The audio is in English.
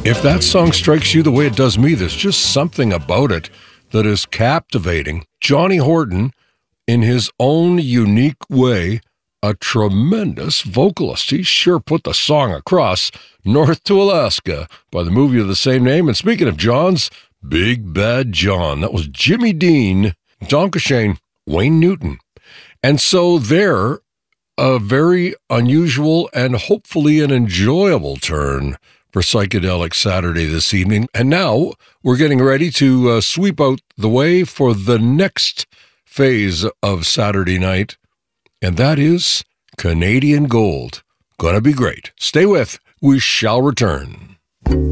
If that song strikes you the way it does me, there's just something about it that is captivating. Johnny Horton, in his own unique way, a tremendous vocalist. He sure put the song across. North to Alaska by the movie of the same name. And speaking of Johns, Big Bad John. That was Jimmy Dean, Don Cashane, Wayne Newton. And so there, a very unusual and hopefully an enjoyable turn for Psychedelic Saturday this evening. And now we're getting ready to sweep out the way for the next phase of Saturday night, and that is Canadian Gold. Gonna be great. Stay with. We shall return.